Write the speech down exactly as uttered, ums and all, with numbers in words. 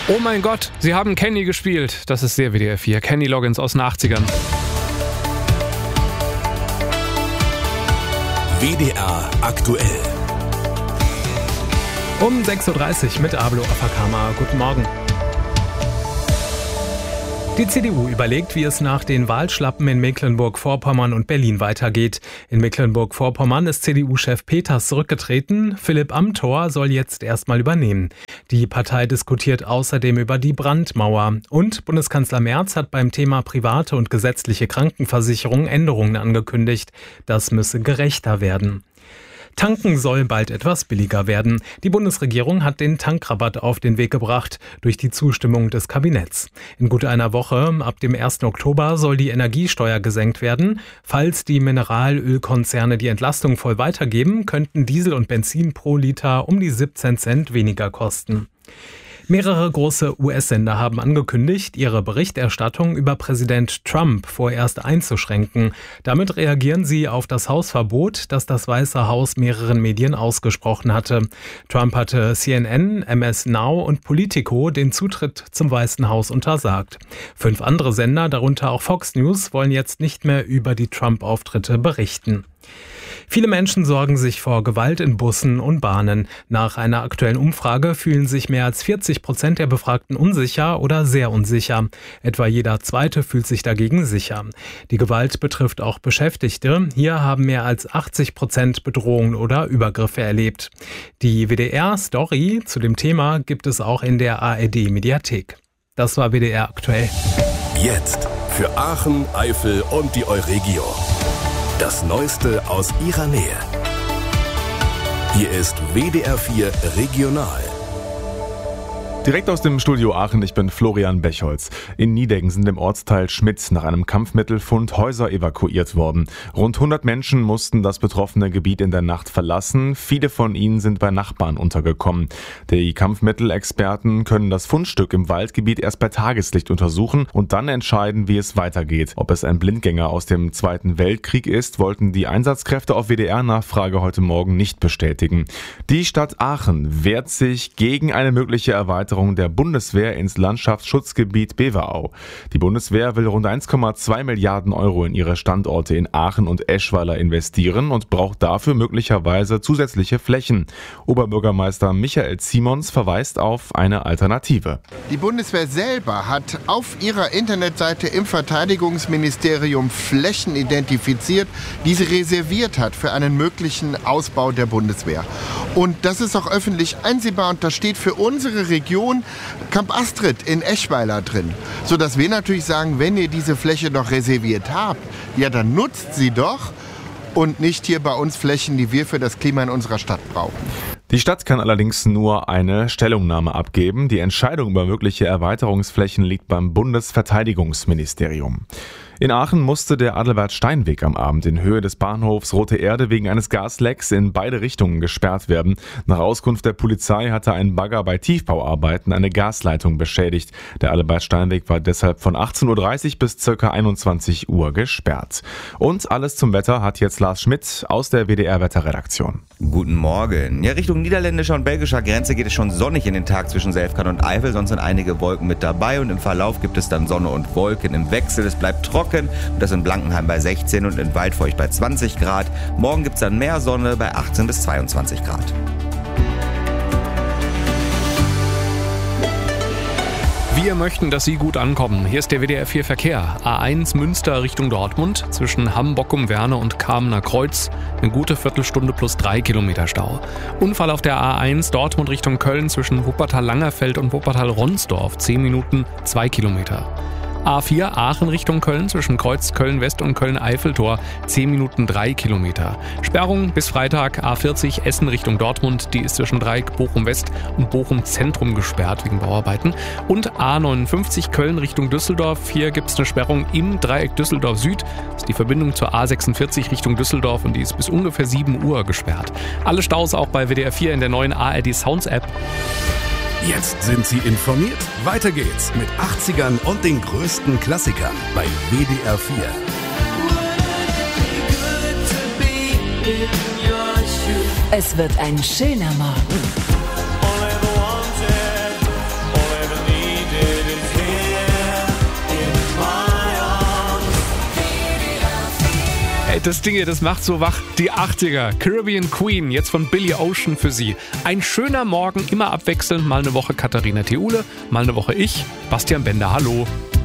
Oh mein Gott, sie haben Kenny gespielt. Das ist sehr W D R vier. Kenny Loggins aus den achtzigern. W D R aktuell. Um sechs Uhr dreißig mit Ablo Afakama. Guten Morgen. Die C D U überlegt, wie es nach den Wahlschlappen in Mecklenburg-Vorpommern und Berlin weitergeht. In Mecklenburg-Vorpommern ist C D U-Chef Peters zurückgetreten. Philipp Amthor soll jetzt erstmal übernehmen. Die Partei diskutiert außerdem über die Brandmauer. Und Bundeskanzler Merz hat beim Thema private und gesetzliche Krankenversicherung Änderungen angekündigt. Das müsse gerechter werden. Tanken soll bald etwas billiger werden. Die Bundesregierung hat den Tankrabatt auf den Weg gebracht durch die Zustimmung des Kabinetts. In gut einer Woche, ab dem ersten Oktober, soll die Energiesteuer gesenkt werden. Falls die Mineralölkonzerne die Entlastung voll weitergeben, könnten Diesel und Benzin pro Liter um die siebzehn Cent weniger kosten. Mehrere große U S-Sender haben angekündigt, ihre Berichterstattung über Präsident Trump vorerst einzuschränken. Damit reagieren sie auf das Hausverbot, das das Weiße Haus mehreren Medien ausgesprochen hatte. Trump hatte C N N, M S Now und Politico den Zutritt zum Weißen Haus untersagt. Fünf andere Sender, darunter auch Fox News, wollen jetzt nicht mehr über die Trump-Auftritte berichten. Viele Menschen sorgen sich vor Gewalt in Bussen und Bahnen. Nach einer aktuellen Umfrage fühlen sich mehr als vierzig Prozent der Befragten unsicher oder sehr unsicher. Etwa jeder Zweite fühlt sich dagegen sicher. Die Gewalt betrifft auch Beschäftigte. Hier haben mehr als achtzig Prozent Bedrohungen oder Übergriffe erlebt. Die W D R-Story zu dem Thema gibt es auch in der A R D-Mediathek. Das war W D R aktuell. Jetzt für Aachen, Eifel und die Euregio. Das Neueste aus ihrer Nähe. Hier ist W D R vier Regional. Direkt aus dem Studio Aachen, ich bin Florian Bechholz. In Nideggen sind im Ortsteil Schmitz nach einem Kampfmittelfund Häuser evakuiert worden. Rund hundert Menschen mussten das betroffene Gebiet in der Nacht verlassen. Viele von ihnen sind bei Nachbarn untergekommen. Die Kampfmittelexperten können das Fundstück im Waldgebiet erst bei Tageslicht untersuchen und dann entscheiden, wie es weitergeht. Ob es ein Blindgänger aus dem Zweiten Weltkrieg ist, wollten die Einsatzkräfte auf W D R-Nachfrage heute Morgen nicht bestätigen. Die Stadt Aachen wehrt sich gegen eine mögliche Erweiterung der Bundeswehr ins Landschaftsschutzgebiet Beverau. Die Bundeswehr will rund eins Komma zwei Milliarden Euro in ihre Standorte in Aachen und Eschweiler investieren und braucht dafür möglicherweise zusätzliche Flächen. Oberbürgermeister Michael Simons verweist auf eine Alternative. Die Bundeswehr selber hat auf ihrer Internetseite im Verteidigungsministerium Flächen identifiziert, die sie reserviert hat für einen möglichen Ausbau der Bundeswehr. Und das ist auch öffentlich einsehbar und das steht für unsere Region Camp Astrid in Eschweiler drin. Sodass wir natürlich sagen, wenn ihr diese Fläche noch reserviert habt, ja dann nutzt sie doch und nicht hier bei uns Flächen, die wir für das Klima in unserer Stadt brauchen. Die Stadt kann allerdings nur eine Stellungnahme abgeben. Die Entscheidung über mögliche Erweiterungsflächen liegt beim Bundesverteidigungsministerium. In Aachen musste der Adalbert-Stein-Weg am Abend in Höhe des Bahnhofs Rote Erde wegen eines Gaslecks in beide Richtungen gesperrt werden. Nach Auskunft der Polizei hatte ein Bagger bei Tiefbauarbeiten eine Gasleitung beschädigt. Der Adalbert-Stein-Weg war deshalb von achtzehn Uhr dreißig bis ca. einundzwanzig Uhr gesperrt. Und alles zum Wetter hat jetzt Lars Schmidt aus der W D R-Wetterredaktion. Guten Morgen. Ja, Richtung niederländischer und belgischer Grenze geht es schon sonnig in den Tag zwischen Selfkant und Eifel, sonst sind einige Wolken mit dabei und im Verlauf gibt es dann Sonne und Wolken im Wechsel. Es bleibt trocken. Und das in Blankenheim bei sechzehn und in Waldfeucht bei zwanzig Grad. Morgen gibt es dann mehr Sonne bei achtzehn bis zweiundzwanzig Grad. Wir möchten, dass Sie gut ankommen. Hier ist der W D R vier Verkehr. A eins Münster Richtung Dortmund zwischen Hamm-Bockum-Werne und Kamener Kreuz. Eine gute Viertelstunde plus drei Kilometer Stau. Unfall auf der A eins Dortmund Richtung Köln zwischen Wuppertal-Langerfeld und Wuppertal-Ronsdorf. zehn Minuten, zwei Kilometer. A vier Aachen Richtung Köln zwischen Kreuz Köln-West und Köln-Eiffeltor, zehn Minuten drei Kilometer. Sperrung bis Freitag A vierzig Essen Richtung Dortmund, die ist zwischen Dreieck Bochum-West und Bochum-Zentrum gesperrt wegen Bauarbeiten. Und A neunundfünfzig Köln Richtung Düsseldorf, hier gibt es eine Sperrung im Dreieck Düsseldorf-Süd. Das ist die Verbindung zur A sechsundvierzig Richtung Düsseldorf und die ist bis ungefähr sieben Uhr gesperrt. Alle Staus auch bei W D R vier in der neuen A R D Sounds App. Jetzt sind Sie informiert. Weiter geht's mit achtzigern und den größten Klassikern bei W D R vier. Es wird ein schöner Morgen. Das Ding hier, das macht so wach. Die achtziger, Caribbean Queen, jetzt von Billy Ocean für Sie. Ein schöner Morgen, immer abwechselnd. Mal eine Woche Katharina Theule, mal eine Woche ich, Bastian Bender. Hallo.